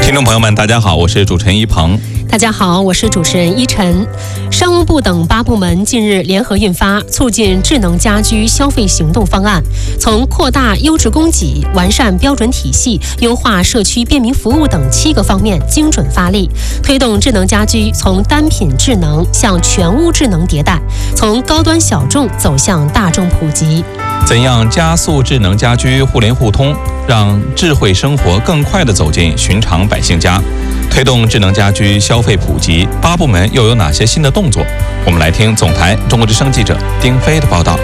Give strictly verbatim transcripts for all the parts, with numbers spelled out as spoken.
听众朋友们，大家好，我是主持人一鹏。 大家好，我是主持人依晨。商务部等八部门近日联合印发《促进智能家居消费行动方案》，从扩大优质供给、完善标准体系、优化社区便民服务等七个方面精准发力，推动智能家居从单品智能向全屋智能迭代，从高端小众走向大众普及。 怎样加速智能家居互联互通，让智慧生活更快地走进寻常百姓家？推动智能家居消费普及，八部门又有哪些新的动作？我们来听总台中国之声记者丁飞的报道。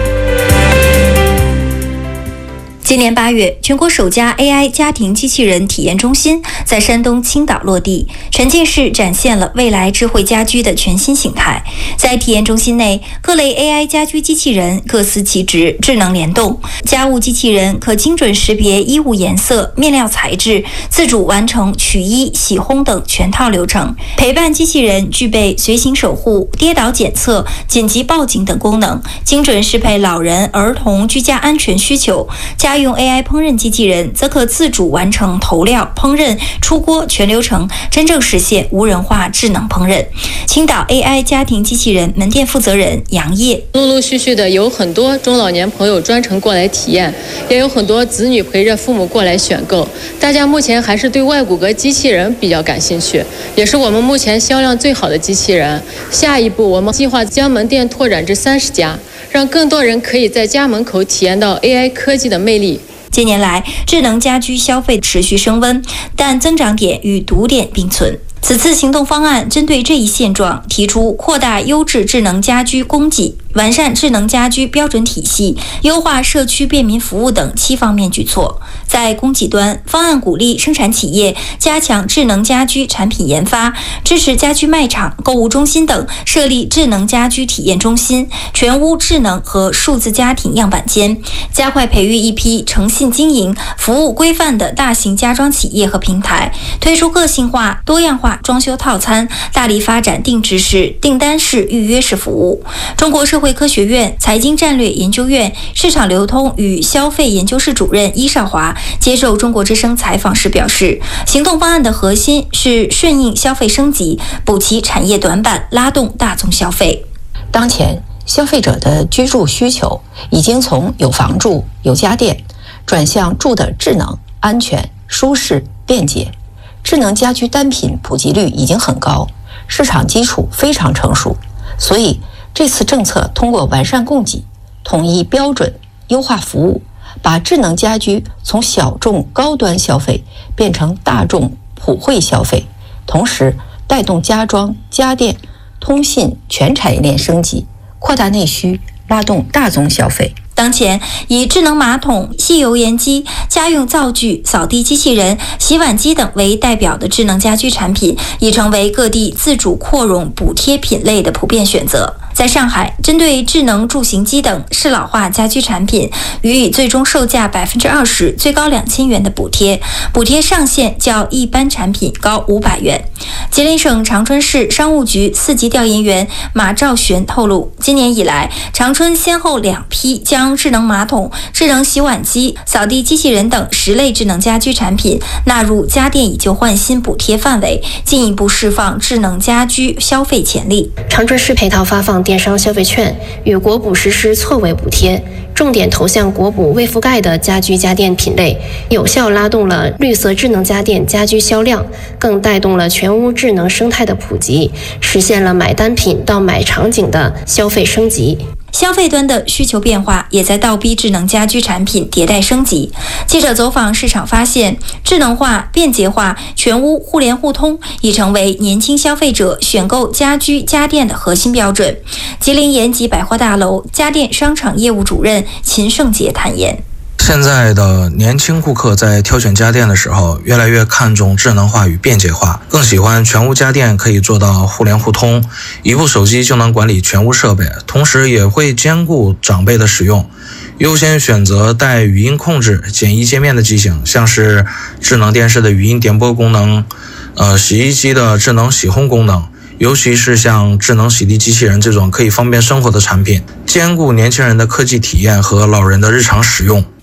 今年八月，全国首家 A I 家庭机器人体验中心在山东青岛落地，沉浸式展现了未来智慧家居的全新形态。在体验中心内，各类 A I 家居机器人各司其职，智能联动。家务机器人可精准识别衣物颜色、面料材质，自主完成取衣、洗烘等全套流程。陪伴机器人具备随行守护、跌倒检测、紧急报警等功能，精准适配老人、儿童居家安全需求。家用 A I 烹饪机器人则可自主完成投料、烹饪、出锅全流程，真正实现无人化智能烹饪。青岛 A I 家庭机器人门店负责人杨烨： 陆陆续续的有很多中老年朋友专程过来体验，也有很多子女陪着父母过来选购。大家目前还是对外骨骼机器人比较感兴趣，也是我们目前销量最好的机器人。下一步，我们计划将门店拓展至三十家，让更多人可以在家门口体验到 A I 科技的魅力。 近年来，智能家居消费持续升温，但增长点与堵点并存。此次行动方案针对这一现状，提出扩大优质智能家居供给、完善智能家居标准体系、优化社区便民服务等七方面举措。在供给端，方案鼓励生产企业加强智能家居产品研发，支持家居卖场、购物中心等设立智能家居体验中心、全屋智能和数字家庭样板间，加快培育一批诚信经营、服务规范的大型家装企业和平台，推出个性化、多样化装修套餐，大力发展定制式、订单式、预约式服务。中国社会科学院财经战略研究院市场流通与消费研究室主任伊少华接受中国之声采访时表示，行动方案的核心是顺应消费升级，补齐产业短板，拉动大宗消费。 当前消费者的居住需求已经从有房住、有家电转向住的智能、安全、舒适、便捷。智能家居单品普及率已经很高，市场基础非常成熟，所以这次政策通过完善供给、统一标准、优化服务，把智能家居从小众高端消费变成大众普惠消费，同时带动家装、家电、通信全产业链升级，扩大内需，拉动大宗消费。 当前，以智能马桶、吸油烟机、家用灶具、扫地机器人、洗碗机等为代表的智能家居产品，已成为各地自主扩容补贴品类的普遍选择。在上海，针对智能助行机等适老化家居产品，予以最终售价百分之二十、最高两千元的补贴，补贴上限较一般产品高五百元。吉林省长春市商务局四级调研员马兆璇透露，今年以来，长春先后两批将智能马桶、智能洗碗机、扫地机器人等十类智能家居产品纳入家电以旧换新补贴范围，进一步释放智能家居消费潜力。 长春市配套发放电商消费券，与国补实施错位补贴，重点投向国补未覆盖的家居家电品类，有效拉动了绿色智能家电家居销量，更带动了全屋智能生态的普及，实现了买单品到买场景的消费升级。 消费端的需求变化也在倒逼智能家居产品迭代升级。记者走访市场发现，智能化、便捷化、全屋互联互通已成为年轻消费者选购家居家电的核心标准。吉林延吉百货大楼家电商场业务主任秦胜杰坦言， 现在的年轻顾客在挑选家电的时候，越来越看重智能化与便捷化，更喜欢全屋家电可以做到互联互通，一部手机就能管理全屋设备，同时也会兼顾长辈的使用，优先选择带语音控制、简易界面的机型，像是智能电视的语音点播功能，呃，洗衣机的智能洗烘功能。尤其是像智能洗涤机器人这种可以方便生活的产品，兼顾年轻人的科技体验和老人的日常使用。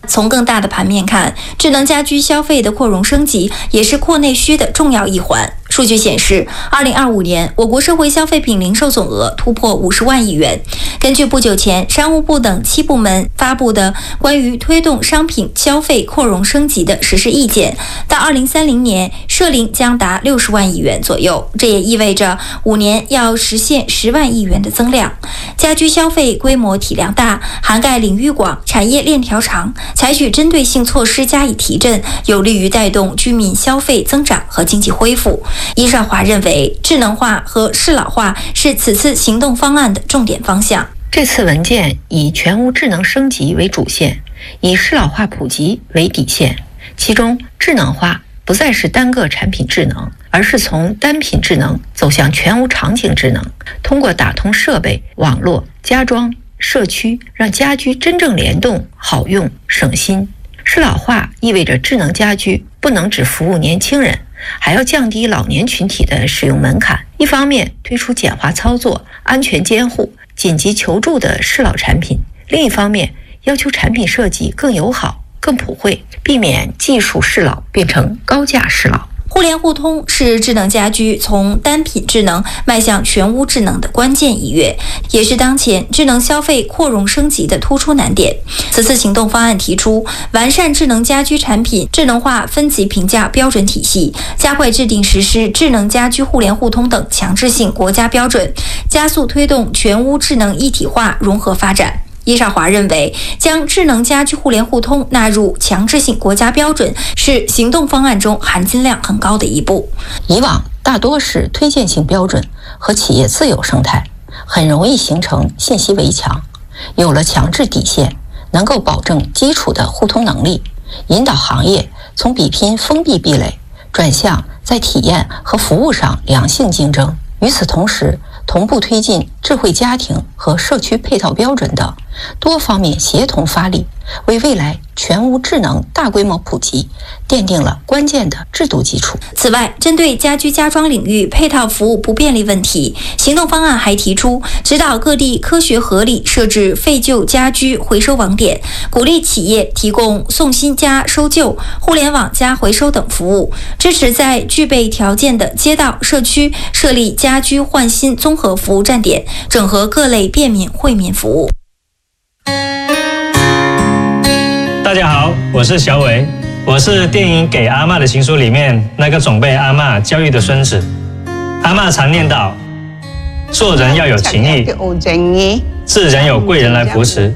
从更大的盘面看，智能家居消费的扩容升级也是扩内需的重要一环。数据显示，二零二五年我国社会消费品零售总额突破五十万亿元。根据不久前商务部等七部门发布的关于推动商品消费扩容升级的实施意见，到二零三零年社零将达六十万亿元左右，这也意味着五年要实现十万亿元的增量。家居消费规模体量大，涵盖领域广，产业链条长，采取针对性措施加以提振，有利于带动居民消费增长和经济恢复。伊少华认为，智能化和适老化是此次行动方案的重点方向。 这次文件以全屋智能升级为主线，以适老化普及为底线。其中，智能化不再是单个产品智能，而是从单品智能走向全屋场景智能，通过打通设备、网络、家装、社区，让家居真正联动、好用、省心。适老化意味着智能家居不能只服务年轻人，还要降低老年群体的使用门槛。一方面推出简化操作、安全监护、紧急求助的适老产品，另一方面要求产品设计更友好、更普惠，避免技术适老变成高价适老。 互联互通是智能家居从单品智能迈向全屋智能的关键一跃，也是当前智能消费扩容升级的突出难点。此次行动方案提出，完善智能家居产品智能化分级评价标准体系，加快制定实施智能家居互联互通等强制性国家标准，加速推动全屋智能一体化融合发展。伊少华认为，将智能家居互联互通纳入强制性国家标准是行动方案中含金量很高的一步。 以往大多是推荐性标准和企业自有生态，很容易形成信息围墙。有了强制底线，能够保证基础的互通能力，引导行业从比拼封闭壁垒转向在体验和服务上良性竞争。与此同时，同步推进智慧家庭和社区配套标准等多方面协同发力，为未来全屋智能大规模普及奠定了关键的制度基础。 此外，针对家居家装领域配套服务不便利问题，行动方案还提出指导各地科学合理设置废旧家居回收网点，鼓励企业提供送新加收旧、互联网加回收等服务，支持在具备条件的街道、社区设立家居换新综合服务站点，整合各类便民惠民服务。 大家好，我是小伟，我是电影《给阿嬷的情书》里面那个总被阿嬷教育的孙子。阿嬷常念叨，做人要有情义，自然有贵人来扶持。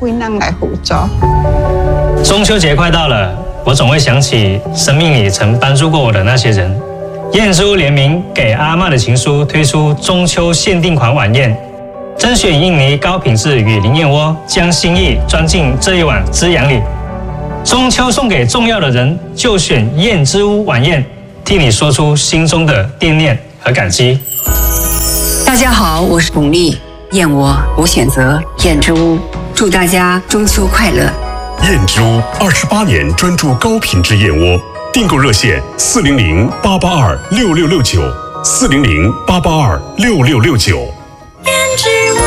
中秋节快到了，我总会想起生命里曾帮助过我的那些人。燕之屋联名《给阿嬷的情书》推出中秋限定款晚宴，甄选印尼高品质雨林燕窝，将心意装进这一碗滋养里。中秋送给重要的人，就选燕之屋晚宴，替你说出心中的惦念和感激。 大家好，我是巩俐，燕窝我选择燕之屋，祝大家中秋快乐。 燕之屋二十八年专注高品质燕窝，订购热线四零零八八二六六六九四零零八八二六六六九。燕之屋。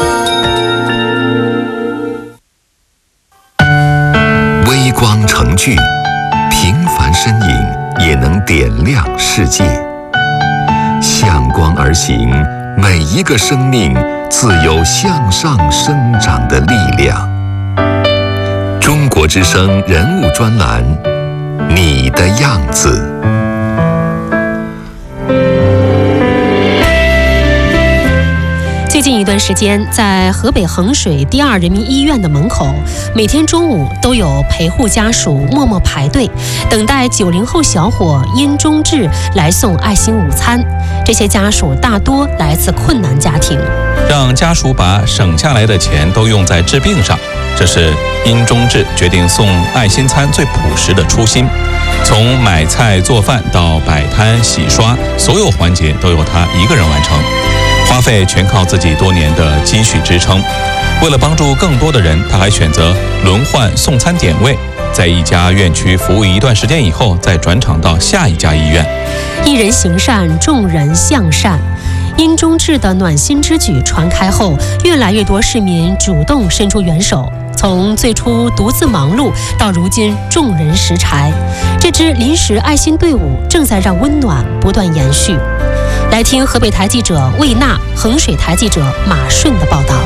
微光成炬，平凡身影也能点亮世界。向光而行，每一个生命自有向上生长的力量。中国之声人物专栏，你的样子。 最近一段时间，在河北衡水第二人民医院的门口，每天中午都有陪护家属默默排队，等待九零后小伙殷中志来送爱心午餐。这些家属大多来自困难家庭， 让家属把省下来的钱都用在治病上，这是殷中志决定送爱心餐最朴实的初心。从买菜做饭到摆摊洗刷，所有环节都由他一个人完成，花费全靠自己多年的积蓄支撑。为了帮助更多的人，他还选择轮换送餐点位，在一家院区服务一段时间以后，再转场到下一家医院。 一人行善，众人向善。殷中志的暖心之举传开后，越来越多市民主动伸出援手。 从最初独自忙碌到如今众人拾柴，这支临时爱心队伍正在让温暖不断延续。来听河北台记者魏娜、衡水台记者马顺的报道。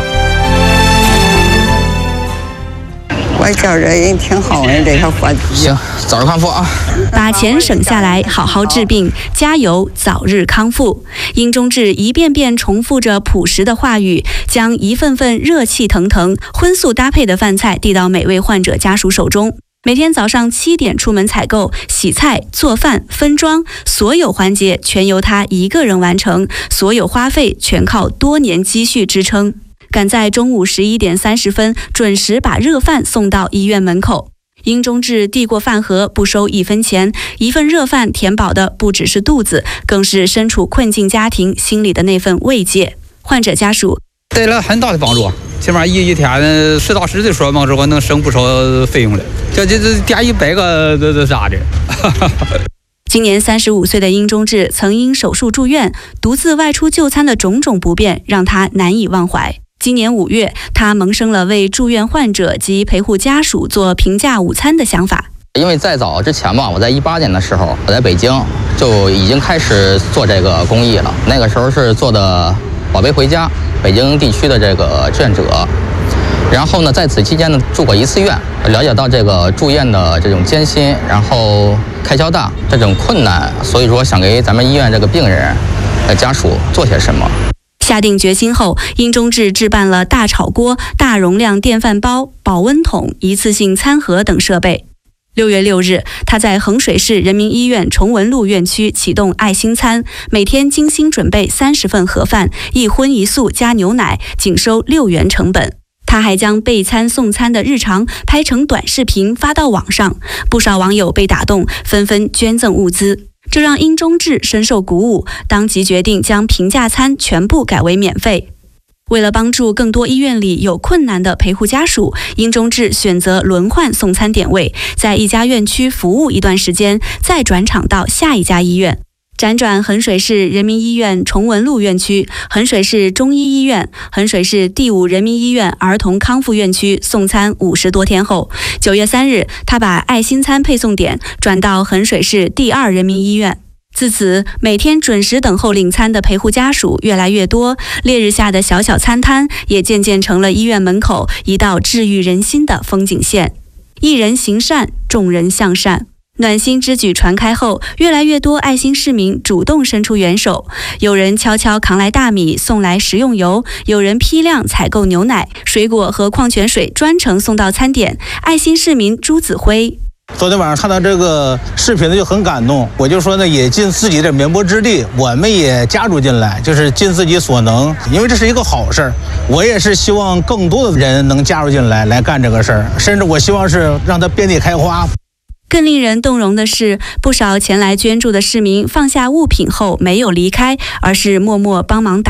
我觉着人挺好的，这条伙计。 行，早日康复啊！ 把钱省下来，好好治病，加油，早日康复。殷中志一遍遍重复着朴实的话语，将一份份热气腾腾、荤素搭配的饭菜递到每位患者家属手中。每天早上七点出门采购、洗菜、做饭、分装，所有环节全由他一个人完成，所有花费全靠多年积蓄支撑。赶在中午十一点三十分准时把热饭送到医院门口。殷中志递过饭盒，不收一分钱，一份热饭填饱的不只是肚子，更是身处困境家庭心里的那份慰藉。患者家属带来很大的帮助，起码一一天实打实的说嘛，我能省不少费用了。这这这点一百个这这啥的。 今年三十五岁的殷中志曾因手术住院，独自外出就餐的种种不便让他难以忘怀。今年五月，他萌生了为住院患者及陪护家属做平价午餐的想法。 因为在早之前吧，我在一八年的时候，我在北京就已经开始做这个公益了。那个时候是做的宝贝回家，北京地区的这个志愿者。然后呢，在此期间呢，住过一次院，了解到这个住院的这种艰辛，然后开销大这种困难，所以说想给咱们医院这个病人的家属做些什么。 下定决心后，殷中志置办了大炒锅、大容量电饭煲、保温桶、一次性餐盒等设备。六月六日，他在衡水市人民医院崇文路院区启动爱心餐，每天精心准备三十份盒饭，一荤一素加牛奶，仅收六元成本。他还将备餐送餐的日常拍成短视频发到网上，不少网友被打动，纷纷捐赠物资。这让殷中志深受鼓舞，当即决定将平价餐全部改为免费。为了帮助更多医院里有困难的陪护家属，殷中志选择轮换送餐点位，在一家院区服务一段时间，再转场到下一家医院。辗转衡水市人民医院崇文路院区、衡水市中医医院、衡水市第五人民医院儿童康复院区送餐五十多天后，九月三日，他把爱心餐配送点转到衡水市第二人民医院。自此，每天准时等候领餐的陪护家属越来越多，烈日下的小小餐摊也渐渐成了医院门口一道治愈人心的风景线。一人行善，众人向善。暖心之举传开后，越来越多爱心市民主动伸出援手，有人悄悄扛来大米，送来食用油，有人批量采购牛奶、水果和矿泉水，专程送到餐点。爱心市民朱子辉。 昨天晚上看到这个视频呢，就很感动。我就说呢，也尽自己的绵薄之力，我们也加入进来，就是尽自己所能，因为这是一个好事儿。我也是希望更多的人能加入进来，来干这个事儿，甚至我希望是让它遍地开花。 更令人动容的是，不少前来捐助的市民放下物品后没有离开，而是默默帮忙打